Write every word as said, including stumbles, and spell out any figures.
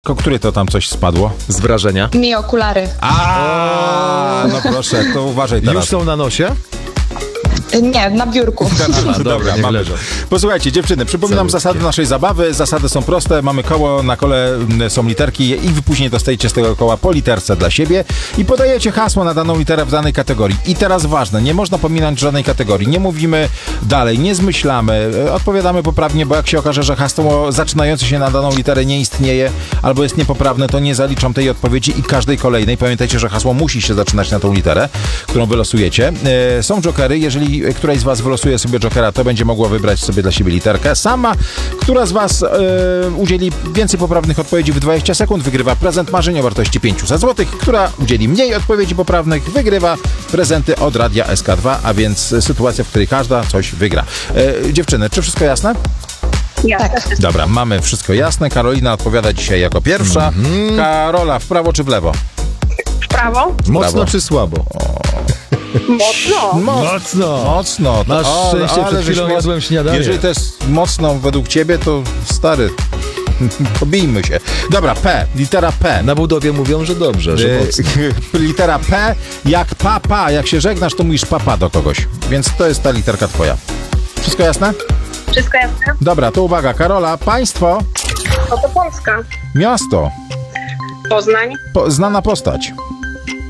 O której to tam coś spadło? Z wrażenia. Mi okulary. A, no proszę, to uważaj teraz. Już są na nosie? Nie, na biurku. A, dobra, niech mamy. leżą. Posłuchajcie, dziewczyny, przypominam Całuskie. zasady naszej zabawy. Zasady są proste. Mamy koło, na kole mm, są literki i wy później dostajecie z tego koła po literce dla siebie i podajecie hasło na daną literę w danej kategorii. I teraz ważne, nie można pominąć żadnej kategorii. Nie mówimy dalej, nie zmyślamy, e, odpowiadamy poprawnie, bo jak się okaże, że hasło zaczynające się na daną literę nie istnieje albo jest niepoprawne, to nie zaliczam tej odpowiedzi i każdej kolejnej. Pamiętajcie, że hasło musi się zaczynać na tą literę, którą wylosujecie. E, są jokery. Jeżeli któraś z was wylosuje sobie jokera, to będzie mogła wybrać sobie dla siebie literkę. Sama, która z was e, udzieli więcej poprawnych odpowiedzi w dwadzieścia sekund, wygrywa prezent marzeń o wartości pięćset złotych. Która udzieli mniej odpowiedzi poprawnych, wygrywa prezenty od Radia S K dwa, a więc sytuacja, w której każda coś wygra. E, dziewczyny, czy wszystko jasne? Tak. Dobra, mamy wszystko jasne. Karolina odpowiada dzisiaj jako pierwsza. Mhm. Karola, w prawo czy w lewo? W prawo? Mocno Brawo. czy słabo? Mocno. Mocno! Mocno. Masz O, szczęście, przed żeś chwilą moc- jadłem śniadanie. Jeżeli to jest mocno według ciebie, to stary, pobijmy się. Dobra, P, litera P. Na budowie mówią, że dobrze, że mocno. Y, litera P, jak papa, jak się żegnasz, to mówisz papa do kogoś. Więc to jest ta literka twoja. Wszystko jasne? Wszystko jasne? Dobra, to uwaga, Karola, państwo, No to Polska. miasto, Poznań. po, znana postać,